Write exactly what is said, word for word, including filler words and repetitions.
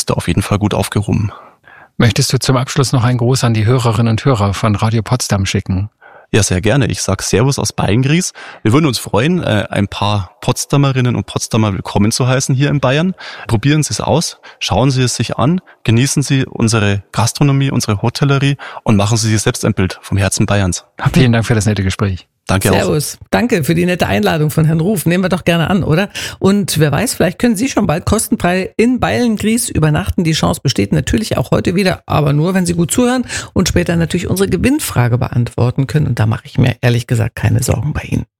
bist du auf jeden Fall gut aufgehoben. Möchtest du zum Abschluss noch einen Gruß an die Hörerinnen und Hörer von Radio Potsdam schicken? Ja, sehr gerne. Ich sage Servus aus Beingries. Wir würden uns freuen, ein paar Potsdamerinnen und Potsdamer willkommen zu heißen hier in Bayern. Probieren Sie es aus, schauen Sie es sich an, genießen Sie unsere Gastronomie, unsere Hotellerie und machen Sie sich selbst ein Bild vom Herzen Bayerns. Vielen Dank für das nette Gespräch. Danke Servus. auch. Servus. Danke für die nette Einladung von Herrn Ruf. Nehmen wir doch gerne an, oder? Und wer weiß, vielleicht können Sie schon bald kostenfrei in Beilngries übernachten. Die Chance besteht natürlich auch heute wieder, aber nur, wenn Sie gut zuhören und später natürlich unsere Gewinnfrage beantworten können. Und da mache ich mir ehrlich gesagt keine Sorgen bei Ihnen.